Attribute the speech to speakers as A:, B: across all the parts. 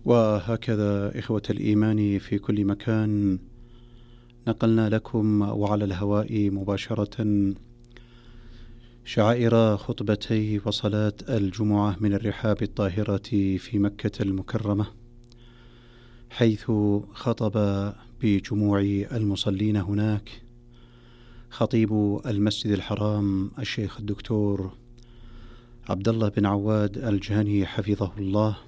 A: وهكذا إخوة الإيمان في كل مكان، نقلنا لكم وعلى الهواء مباشرة شعائر خطبتي وصلاة الجمعة من الرحاب الطاهرة في مكة المكرمة، حيث خطب بجموع المصلين هناك خطيب المسجد الحرام الشيخ الدكتور عبد الله بن عواد الجهني حفظه الله،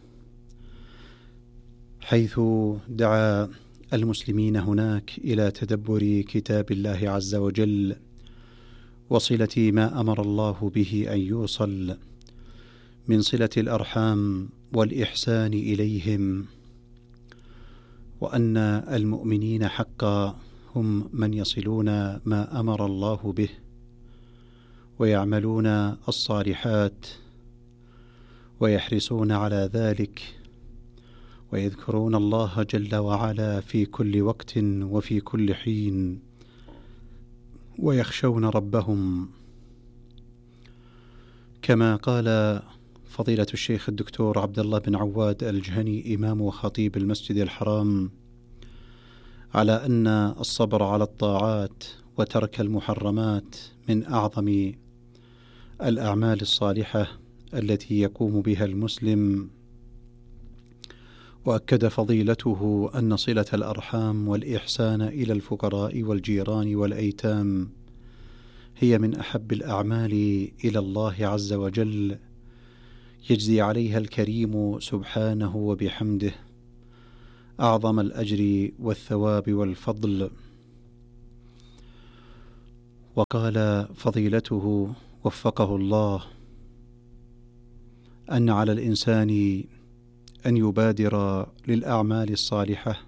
A: حيث دعا المسلمين هناك إلى تدبر كتاب الله عز وجل وصلة ما أمر الله به أن يوصل من صلة الأرحام والإحسان إليهم، وأن المؤمنين حقا هم من يصلون ما أمر الله به ويعملون الصالحات ويحرصون على ذلك ويذكرون الله جل وعلا في كل وقت وفي كل حين ويخشون ربهم، كما قال فضيلة الشيخ الدكتور عبد الله بن عواد الجهني إمام وخطيب المسجد الحرام على أن الصبر على الطاعات وترك المحرمات من أعظم الأعمال الصالحة التي يقوم بها المسلم. وأكد فضيلته أن صلة الأرحام والإحسان إلى الفقراء والجيران والأيتام هي من أحب الأعمال إلى الله عز وجل، يجزي عليها الكريم سبحانه وبحمده أعظم الأجر والثواب والفضل. وقال فضيلته وفقه الله أن على الإنسان أن يبادر للأعمال الصالحة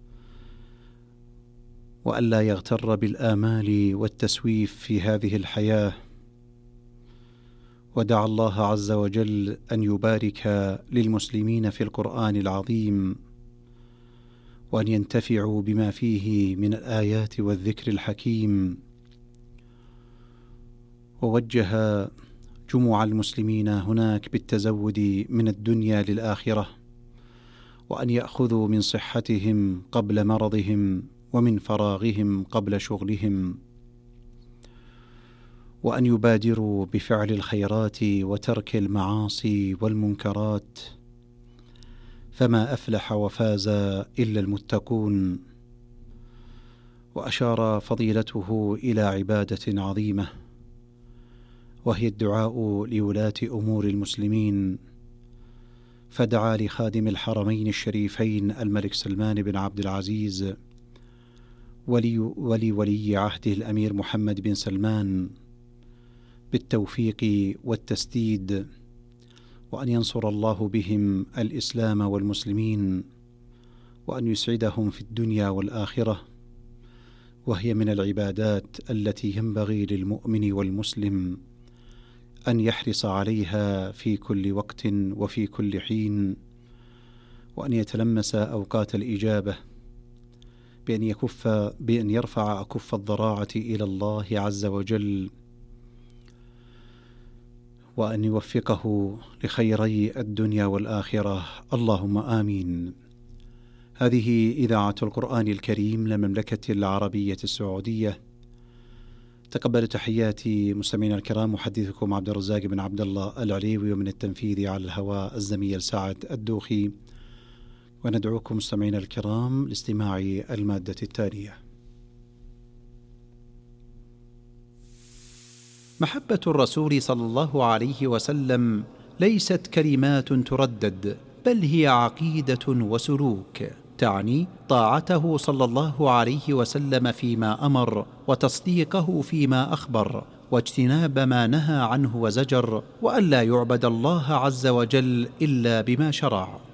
A: وألا يغتر بالآمال والتسويف في هذه الحياة، ودعا الله عز وجل أن يبارك للمسلمين في القرآن العظيم وأن ينتفعوا بما فيه من الآيات والذكر الحكيم، ووجه جموع المسلمين هناك بالتزود من الدنيا للآخرة، وأن يأخذوا من صحتهم قبل مرضهم ومن فراغهم قبل شغلهم، وأن يبادروا بفعل الخيرات وترك المعاصي والمنكرات، فما أفلح وفاز إلا المتقون. وأشار فضيلته إلى عبادة عظيمة وهي الدعاء لولاة أمور المسلمين، فدعا لخادم الحرمين الشريفين الملك سلمان بن عبد العزيز ولي عهده الأمير محمد بن سلمان بالتوفيق والتسديد، وأن ينصر الله بهم الإسلام والمسلمين، وأن يسعدهم في الدنيا والآخرة، وهي من العبادات التي ينبغي للمؤمن والمسلم أن يحرص عليها في كل وقت وفي كل حين، وأن يتلمس أوقات الإجابة بأن يرفع أكف الضراعة إلى الله عز وجل، وأن يوفقه لخيري الدنيا والآخرة، اللهم آمين. هذه إذاعة القرآن الكريم للمملكة العربية السعودية. تقبل تحياتي مستمعينا الكرام، محدثكم عبد الرزاق بن عبد الله العليوي، ومن التنفيذ على الهواء الزميل سعد الدوخي، وندعوكم مستمعينا الكرام لاستماع المادة التالية. محبة الرسول صلى الله عليه وسلم ليست كلمات تردد، بل هي عقيدة وسلوك، تعني طاعته صلى الله عليه وسلم فيما أمر، وتصديقه فيما أخبر، واجتناب ما نهى عنه وزجر، وألا يعبد الله عز وجل إلا بما شرع.